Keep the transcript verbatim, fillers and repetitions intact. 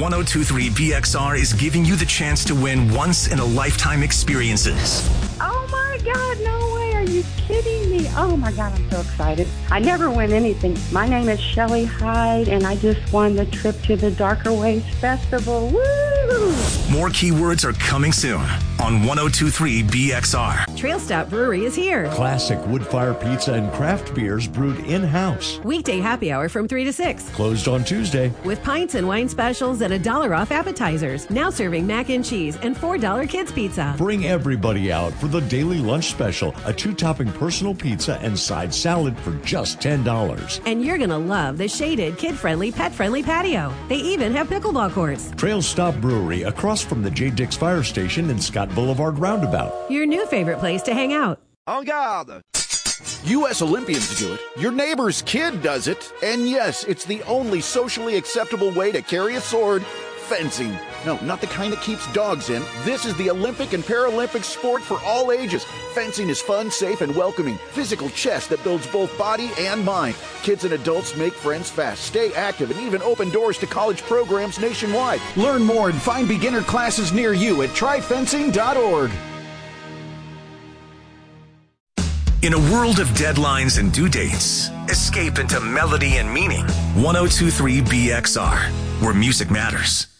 one oh two point three B X R is giving you the chance to win once-in-a-lifetime experiences. Oh, my God, no way. Are you kidding me? Oh, my God, I'm so excited. I never win anything. My name is Shelly Hyde, and I just won the trip to the Darker Ways Festival. Woo! More keywords are coming soon on one oh two point three B X R. Trail Stop Brewery is here. Classic wood fire pizza and craft beers brewed in-house. Weekday happy hour from three to six. Closed on Tuesday. With pints and wine specials and a dollar off appetizers. Now serving mac and cheese and four dollar kids pizza. Bring everybody out for the daily lunch special, a two-topping personal pizza and side salad for just ten dollars. And you're going to love the shaded, kid-friendly, pet-friendly patio. They even have pickleball courts. Trail Stop Brewery across from the J. Dix Fire Station in Scott Boulevard Roundabout. Your new favorite place to hang out. En garde! U S Olympians do it. Your neighbor's kid does it. And yes, it's the only socially acceptable way to carry a sword. Fencing. No, not the kind that keeps dogs in. This is the Olympic and Paralympic sport for all ages. Fencing is fun, safe, and welcoming. Physical chess that builds both body and mind. Kids and adults make friends fast, stay active, and even open doors to college programs nationwide. Learn more and find beginner classes near you at try fencing dot org. In a world of deadlines and due dates, escape into melody and meaning. one oh two point three B X R, where music matters.